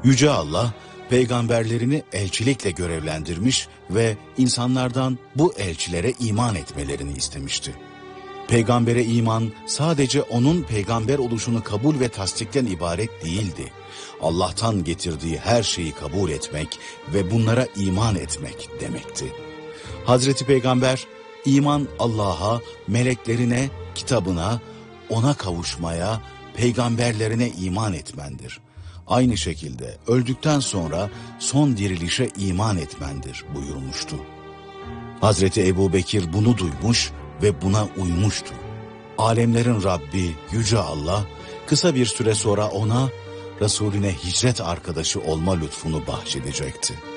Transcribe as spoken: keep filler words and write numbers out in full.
Yüce Allah, peygamberlerini elçilikle görevlendirmiş ve insanlardan bu elçilere iman etmelerini istemişti. Peygambere iman sadece onun peygamber oluşunu kabul ve tasdikten ibaret değildi. Allah'tan getirdiği her şeyi kabul etmek ve bunlara iman etmek demekti. Hazreti Peygamber, iman Allah'a, meleklerine, kitabına, ona kavuşmaya, peygamberlerine iman etmendir. Aynı şekilde öldükten sonra son dirilişe iman etmendir buyurmuştu. Hazreti Ebubekir bunu duymuş ve buna uymuştu. Alemlerin Rabbi Yüce Allah kısa bir süre sonra ona, Resulüne hicret arkadaşı olma lütfunu bahşedecekti.